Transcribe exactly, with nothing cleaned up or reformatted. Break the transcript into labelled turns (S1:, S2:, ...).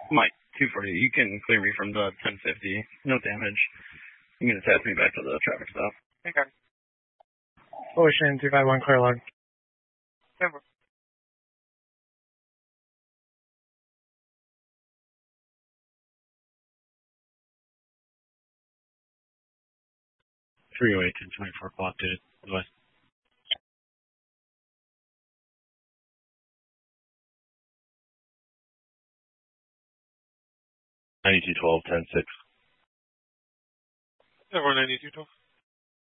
S1: Mike, two forty. You can clear me from the ten fifty. No damage. You can attach me back to the traffic stop.
S2: Okay.
S3: Ocean two five one, clear log.
S2: Remember.
S4: three oh eight, ten twenty-four, clock to the west. ninety-two twelve, ten six.
S2: Everyone ninety-two twelve.